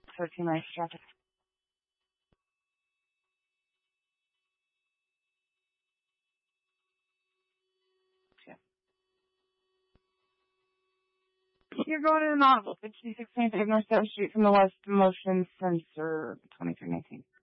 13 minutes traffic. Yeah. You're going to an audible, 5625 North South Street from the west, motion sensor 2319.